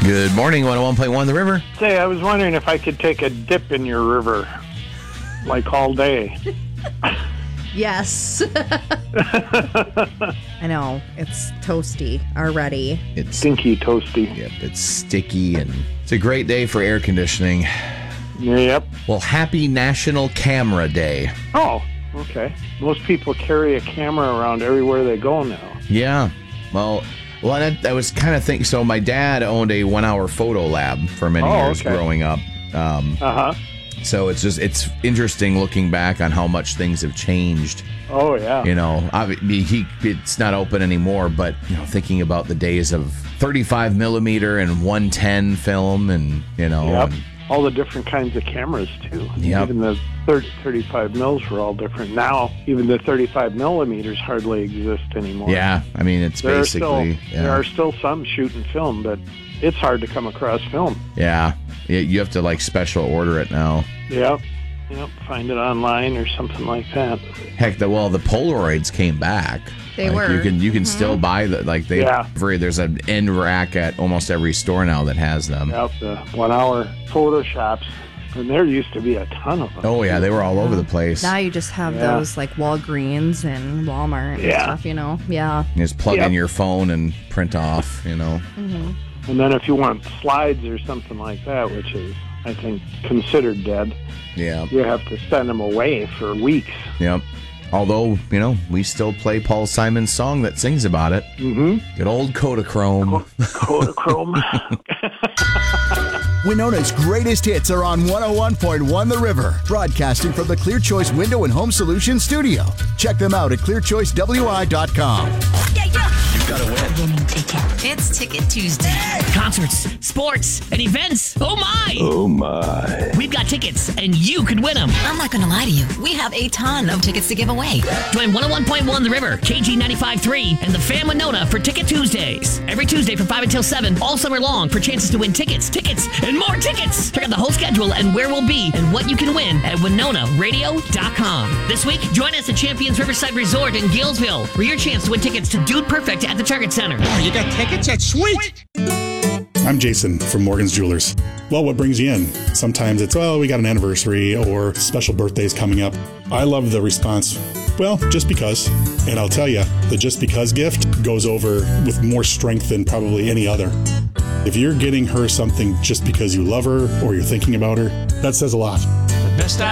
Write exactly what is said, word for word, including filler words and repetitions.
Good morning, one oh one point one The River. Say, I was wondering if I could take a dip in your river, like all day. Yes. I know. It's toasty already. It's Stinky toasty. Yep, it's sticky, and it's a great day for air conditioning. Yep. Well, happy National Camera Day. Oh, okay. Most people carry a camera around everywhere they go now. Yeah. Well, well, I, I was kind of thinking, so my dad owned a one-hour photo lab for many Oh, years okay. growing up. Um, Uh-huh. so it's just, it's interesting looking back on how much things have changed. Oh, yeah. You know, I mean, he it's not open anymore, but, you know, thinking about the days of thirty-five millimeter and one ten film and, you know. Yep. And, all the different kinds of cameras, too. Yep. Even the thirty, thirty-five mils were all different. Now, even the thirty-five millimeters hardly exist anymore. yeah, I mean, it's there basically. Are still, yeah. There are still some shooting film, but it's hard to come across film. Yeah. Yeah, you have to, like, special order it now. Yep. Yep. Find it online or something like that. Heck, the well, the Polaroids came back. They like, were. You can you can Mm-hmm. still buy the like they. Yeah. Very, there's an end rack at almost every store now that has them. Yep. The one-hour Photoshops. And there used to be a ton of them. Oh yeah, they were all over the place. Now you just have Yeah. those like Walgreens and Walmart and Yeah. stuff, you know? Yeah. You just plug Yep. in your phone and print off. You know. And then if you want slides or something like that, which is, I think, considered dead, Yeah. you have to send them away for weeks. Yep. Although, you know, we still play Paul Simon's song that sings about it. Mm-hmm. Good old Kodachrome. Kodachrome. Winona's greatest hits are on one oh one point one The River, broadcasting from the Clear Choice Window and Home Solutions studio. Check them out at clear choice w i dot com. Yeah, yeah. You gotta win. Winning ticket. It's Ticket Tuesday. Concerts, sports, and events. Oh my! Oh my. We've got tickets, and you could win them. I'm not going to lie to you. We have a ton of tickets to give away. Join one oh one point one The River, K G ninety-five point three, and the Fan Winona for Ticket Tuesdays. Every Tuesday from five until seven, all summer long, for chances to win tickets, tickets, and more tickets. Check out the whole schedule and where we'll be and what you can win at winona radio dot com. This week, join us at Champions Riverside Resort in Gilesville for your chance to win tickets to Dude Perfect at the Target Center. Oh, you got tickets? That's sweet! I'm Jason from Morgan's Jewelers. Well, what brings you in? Sometimes it's, well, we got an anniversary or special birthdays coming up. I love the response, well, just because. And I'll tell you, the just because gift goes over with more strength than probably any other. If you're getting her something just because you love her or you're thinking about her, that says a lot. The best